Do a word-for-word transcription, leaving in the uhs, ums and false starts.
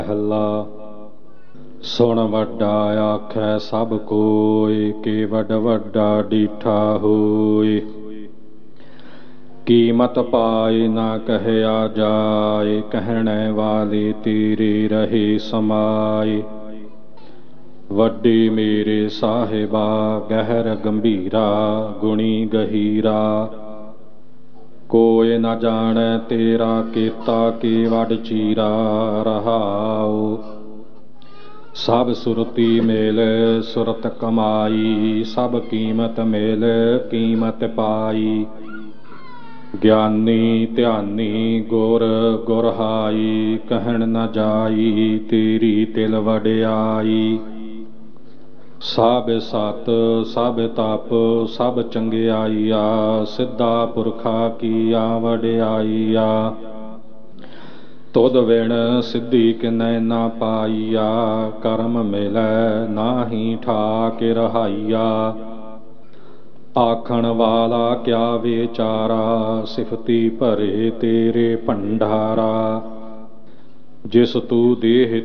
ਹੱਲਾ। ਸੁਣ ਵੱਡਾ ਆਖੈ ਸਭ ਕੋਇ, ਕਿ ਵੱਡ ਵੱਡਾ ਡੀਠਾ ਹੋਇ। ਕੀਮਤ ਪਾਇ ਨਾ ਕਹਿਆ ਜਾਇ, ਕਹਿਣੇ ਵਾਲੇ ਤੇਰੇ ਰਹੇ ਸਮਾਇ। ਵੱਡੇ ਮੇਰੇ ਸਾਹਿਬਾ ਗਹਿਰ ਗੰਭੀਰਾ, ਗੁਣੀ ਗਹੀਰਾ। ਕੋਇ ਨ ਜਾਣੈ ਤੇਰਾ ਕੀਤਾ ਕੀ ਵੱਡ ਚੀਰਾ। ਰਹਾਉ ਸਭ ਸੁਰਤੀ ਮੇਲ ਸੁਰਤ ਕਮਾਈ, ਸਭ ਕੀਮਤ ਮੇਲ ਕੀਮਤ ਪਾਈ। ਗਿਆਨੀ ਧਿਆਨੀ ਗੁਰ ਗੁਰਹਾਈ, ਕਹਿਣ ਨ ਜਾਈ ਤੇਰੀ ਤਿਲ ਵਡਿਆਈ। ਸਭ ਸਤ ਸਭ ਤਪ ਸਭ ਚੰਗਿਆਈਆ, ਸਿੱਧਾ ਪੁਰਖਾ ਕੀਆ ਵਡਿਆਈਆ। ਤੁਧ ਵਿਣ ਸਿੱਧੀ ਕਿਨੈ ਨਾ ਪਾਈਆ, ਕਰਮ ਮਿਲੈ ਨਾਹੀ ਠਾਕ ਰਹਾਈਆ। ਆਖਣ ਵਾਲਾ ਕਿਆ ਵਿਚਾਰਾ, ਸਿਫਤੀ ਭਰੇ ਤੇਰੇ ਭੰਡਾਰਾ। ਜਿਸ ਤੂੰ ਦੇਹ